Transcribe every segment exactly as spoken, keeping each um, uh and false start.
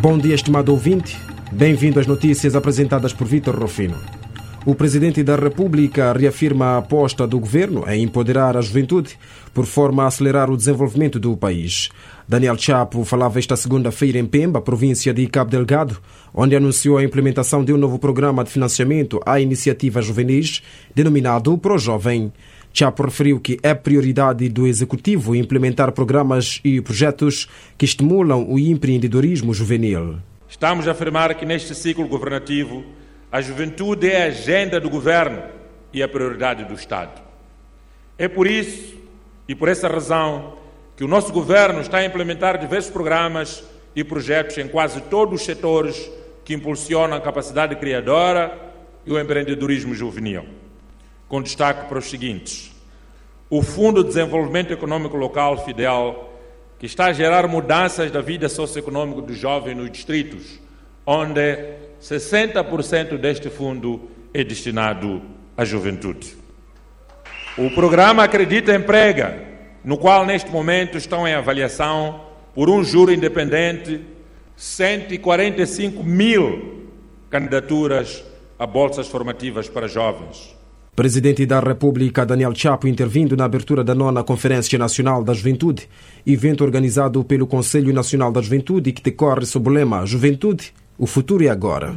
Bom dia, estimado ouvinte. Bem-vindo às notícias apresentadas por Vítor Rufino. O Presidente da República reafirma a aposta do Governo em empoderar a juventude por forma a acelerar o desenvolvimento do país. Daniel Chapo falava esta segunda-feira em Pemba, província de Cabo Delgado, onde anunciou a implementação de um novo programa de financiamento à iniciativas juvenis, denominado ProJovem. Chapo referiu que é prioridade do Executivo implementar programas e projetos que estimulam o empreendedorismo juvenil. Estamos a afirmar que neste ciclo governativo a juventude é a agenda do Governo e a prioridade do Estado. É por isso e por essa razão que o nosso Governo está a implementar diversos programas e projetos em quase todos os setores que impulsionam a capacidade criadora e o empreendedorismo juvenil. Com destaque para os seguintes: o Fundo de Desenvolvimento Econômico Local, FIDEL, que está a gerar mudanças da vida socioeconômica dos jovens nos distritos, onde sessenta por cento deste fundo é destinado à juventude. O programa Acredita Emprega, no qual neste momento estão em avaliação, por um júri independente, cento e quarenta e cinco mil candidaturas a bolsas formativas para jovens. Presidente da República Daniel Chapo intervindo na abertura da nona Conferência Nacional da Juventude, evento organizado pelo Conselho Nacional da Juventude que decorre sob o lema Juventude, o futuro é agora.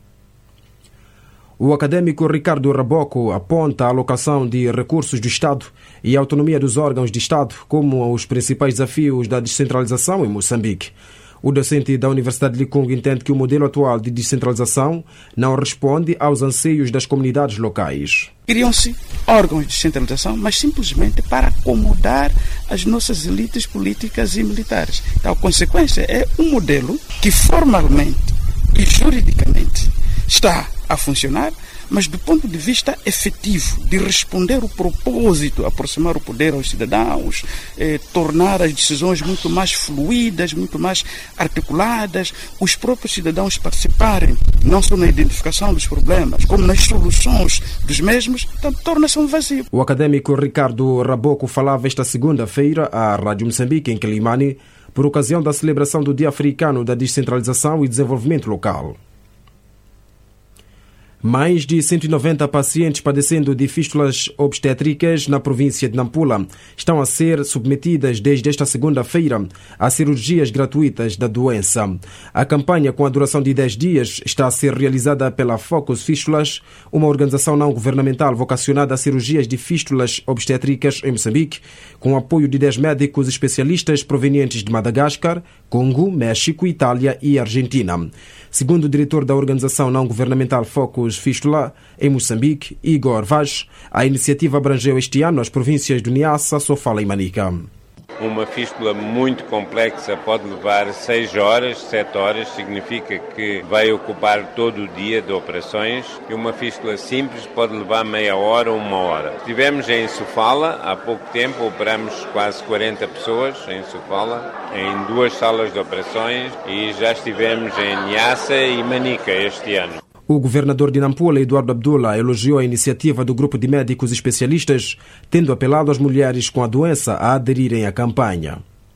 O académico Ricardo Raboco aponta a alocação de recursos do Estado e a autonomia dos órgãos de Estado como os principais desafios da descentralização em Moçambique. O docente da Universidade de Licungo entende que o modelo atual de descentralização não responde aos anseios das comunidades locais. Criam-se órgãos de descentralização, mas simplesmente para acomodar as nossas elites políticas e militares. Então, a consequência é um modelo que formalmente e juridicamente está a funcionar, mas do ponto de vista efetivo, de responder o propósito, aproximar o poder aos cidadãos, eh, tornar as decisões muito mais fluídas, muito mais articuladas, os próprios cidadãos participarem, não só na identificação dos problemas, como nas soluções dos mesmos, então torna-se um vazio. O académico Ricardo Raboco falava esta segunda-feira à Rádio Moçambique, em Quelimane, por ocasião da celebração do Dia Africano da Descentralização e Desenvolvimento Local. Mais de cento e noventa pacientes padecendo de fístulas obstétricas na província de Nampula estão a ser submetidas desde esta segunda-feira a cirurgias gratuitas da doença. A campanha, com a duração de dez dias, está a ser realizada pela Focus Fístulas, uma organização não governamental vocacionada a cirurgias de fístulas obstétricas em Moçambique, com o apoio de dez médicos especialistas provenientes de Madagascar, Congo, México, Itália e Argentina. Segundo o diretor da organização não governamental Focus Fístula, em Moçambique, Igor Vaz, a iniciativa abrangeu este ano as províncias do Niassa, Sofala e Manica. Uma fístula muito complexa pode levar seis horas, sete horas, significa que vai ocupar todo o dia de operações, e uma fístula simples pode levar meia hora ou uma hora. Estivemos em Sofala há pouco tempo, operamos quase quarenta pessoas em Sofala, em duas salas de operações, e já estivemos em Niassa e Manica este ano. O governador de Nampula, Eduardo Abdullah, elogiou a iniciativa do grupo de médicos especialistas, tendo apelado às mulheres com a doença a aderirem à campanha.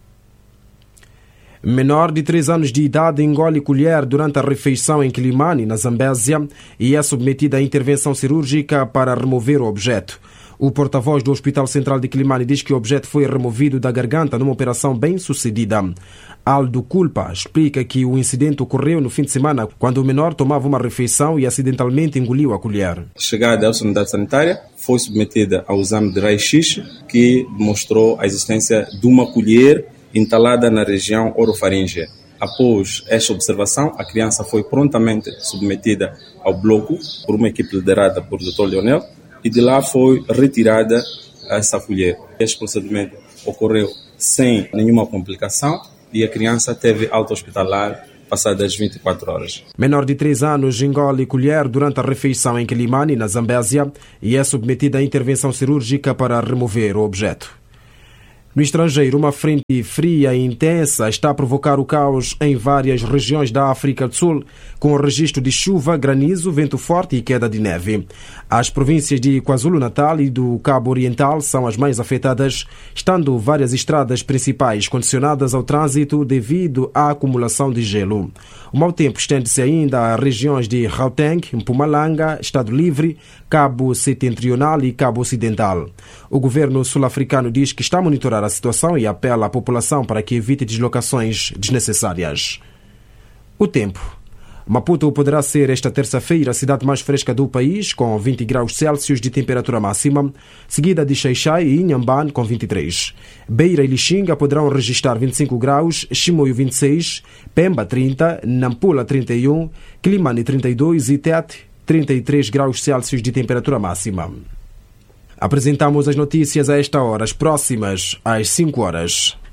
Menor de três anos de idade engole colher durante a refeição em Quelimane, na Zambésia, e é submetida a intervenção cirúrgica para remover o objeto. O porta-voz do Hospital Central de Quelimane diz que o objeto foi removido da garganta numa operação bem sucedida. Aldo Culpa explica que o incidente ocorreu no fim de semana, quando o menor tomava uma refeição e acidentalmente engoliu a colher. Chegada à unidade sanitária, foi submetida ao exame de raio-x, que demonstrou a existência de uma colher entalada na região orofaríngea. Após esta observação, a criança foi prontamente submetida ao bloco por uma equipe liderada por doutor Leonel, e de lá foi retirada essa colher. Este procedimento ocorreu sem nenhuma complicação e a criança teve alta hospitalar passadas vinte e quatro horas. Menor de três anos engole colher durante a refeição em Quelimane, na Zambésia, e é submetida a intervenção cirúrgica para remover o objeto. No estrangeiro, uma frente fria e intensa está a provocar o caos em várias regiões da África do Sul, com o registro de chuva, granizo, vento forte e queda de neve. As províncias de KwaZulu-Natal e do Cabo Oriental são as mais afetadas, estando várias estradas principais condicionadas ao trânsito devido à acumulação de gelo. O mau tempo estende-se ainda a regiões de Gauteng, Mpumalanga, Estado Livre, Cabo Setentrional e Cabo Ocidental. O governo sul-africano diz que está a monitorar a situação e apela à população para que evite deslocações desnecessárias. O tempo. Maputo poderá ser esta terça-feira a cidade mais fresca do país, com vinte graus Celsius de temperatura máxima, seguida de Xai-Xai e Inhambane com vinte e três. Beira e Lixinga poderão registrar vinte e cinco graus, Chimoio vinte e seis, Pemba trinta, Nampula trinta e um, Climane trinta e dois e Tete trinta e três graus Celsius de temperatura máxima. Apresentamos as notícias a esta hora, as próximas às cinco horas.